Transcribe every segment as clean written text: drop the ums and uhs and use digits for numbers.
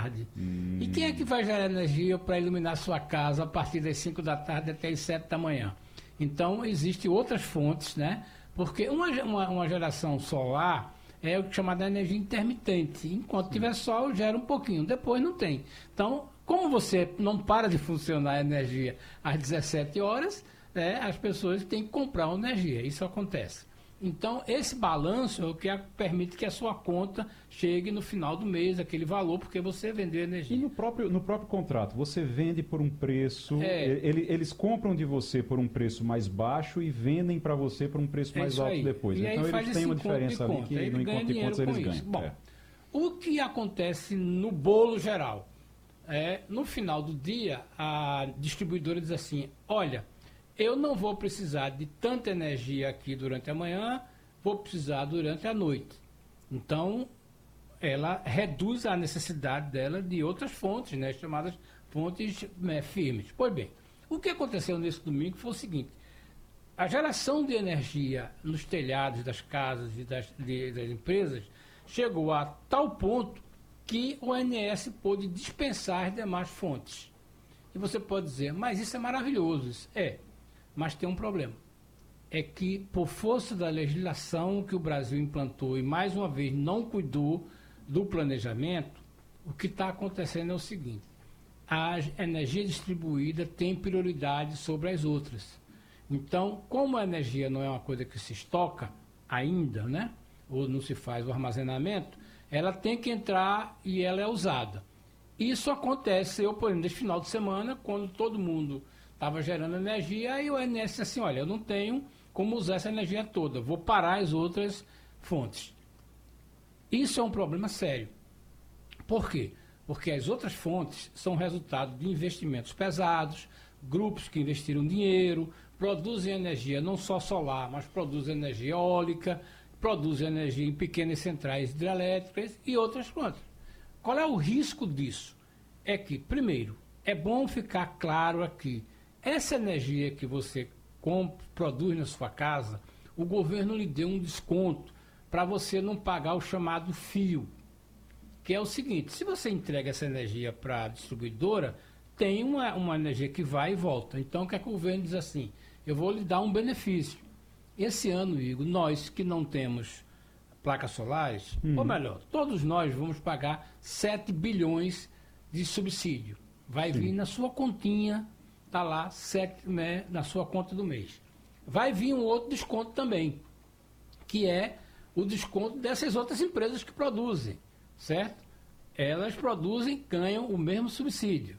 tarde. E quem é que vai gerar energia para iluminar sua casa a partir das 5 da tarde até as 7 da manhã? Então, existem outras fontes, né? Porque uma geração solar é o que chama de energia intermitente. Enquanto tiver sol, gera um pouquinho, depois não tem. Então, como você não para de funcionar a energia às 17 horas, as pessoas têm que comprar energia. Isso acontece. Então, esse balanço é o que permite que a sua conta chegue no final do mês, aquele valor, porque você vendeu energia. E no próprio contrato, você vende por um preço, eles compram de você por um preço mais baixo e vendem para você por um preço mais alto depois. E então, eles têm uma diferença ali que no encontro de contas eles ganham. Bom, o que acontece no bolo geral? No final do dia, a distribuidora diz assim, olha, eu não vou precisar de tanta energia aqui durante a manhã, vou precisar durante a noite. Então, ela reduz a necessidade dela de outras fontes, né, chamadas fontes firmes. Pois bem, o que aconteceu nesse domingo foi o seguinte, a geração de energia nos telhados das casas e das empresas chegou a tal ponto que o ONS pôde dispensar as demais fontes. E você pode dizer, mas isso é maravilhoso. Isso mas tem um problema. É que, por força da legislação que o Brasil implantou e, mais uma vez, não cuidou do planejamento, o que está acontecendo é o seguinte, a energia distribuída tem prioridade sobre as outras. Então, como a energia não é uma coisa que se estoca ainda, né, ou não se faz o armazenamento, ela tem que entrar e ela é usada. Isso aconteceu, por exemplo, neste final de semana, quando todo mundo estava gerando energia, e o ONS disse assim, olha, eu não tenho como usar essa energia toda, vou parar as outras fontes. Isso é um problema sério. Por quê? Porque as outras fontes são resultado de investimentos pesados, grupos que investiram dinheiro, produzem energia não só solar, mas produzem energia eólica, produzem energia em pequenas centrais hidrelétricas e outras fontes. Qual é o risco disso? É que, primeiro, é bom ficar claro aqui, essa energia que você produz na sua casa, o governo lhe deu um desconto para você não pagar o chamado fio, que é o seguinte, se você entrega essa energia para a distribuidora, tem uma energia que vai e volta. Então, o que é que o governo diz assim? Eu vou lhe dar um benefício. Esse ano, Igor, nós que não temos placas solares, ou melhor, todos nós vamos pagar 7 bilhões de subsídio. Vai vir na sua continha, está lá, 7, né, na sua conta do mês. Vai vir um outro desconto também, que é o desconto dessas outras empresas que produzem, certo? Elas produzem, ganham o mesmo subsídio.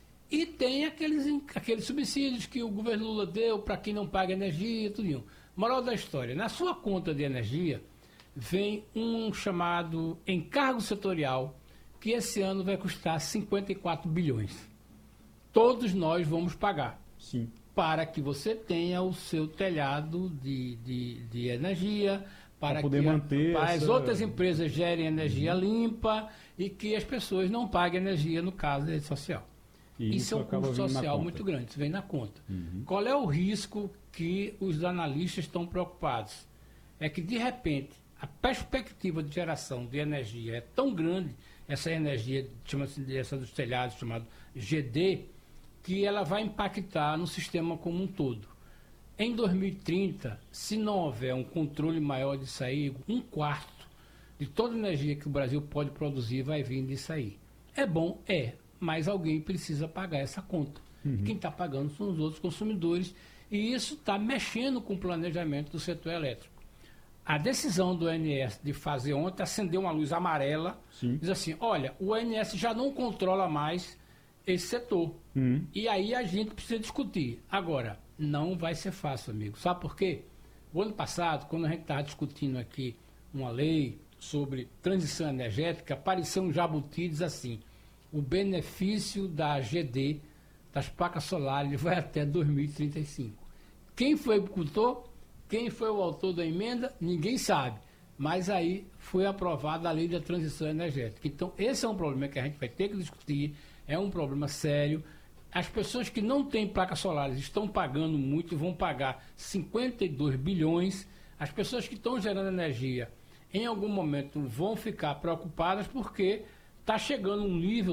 E tem aqueles subsídios que o governo Lula deu para quem não paga energia e tudo. Moral da história, na sua conta de energia vem um chamado encargo setorial, que esse ano vai custar 54 bilhões. Todos nós vamos pagar. Sim. Para que você tenha o seu telhado de energia, para poder que manter as outras empresas gerem energia limpa e que as pessoas não paguem energia, no caso da rede social. E isso é um custo social muito grande, isso vem na conta. Qual é o risco que os analistas estão preocupados? É que, de repente, a perspectiva de geração de energia é tão grande, essa energia, chama-se essa dos telhados, chamado GD, que ela vai impactar no sistema como um todo. Em 2030, se não houver um controle maior disso aí, 1/4 de toda a energia que o Brasil pode produzir vai vir disso aí. É bom? É, mas alguém precisa pagar essa conta. E quem está pagando são os outros consumidores, e isso está mexendo com o planejamento do setor elétrico. A decisão do ONS de fazer ontem acendeu uma luz amarela, diz assim, olha, o ONS já não controla mais esse setor. E aí a gente precisa discutir. Agora, não vai ser fácil, amigo. Sabe por quê? O ano passado, quando a gente estava discutindo aqui uma lei sobre transição energética, apareceu um jabuti, diz assim, o benefício da GD, das placas solares, vai até 2035. Quem foi o agricultor? Quem foi o autor da emenda? Ninguém sabe. Mas aí foi aprovada a lei da transição energética. Então, esse é um problema que a gente vai ter que discutir, é um problema sério. As pessoas que não têm placas solares estão pagando muito e vão pagar 52 bilhões. As pessoas que estão gerando energia, em algum momento, vão ficar preocupadas porque está chegando um nível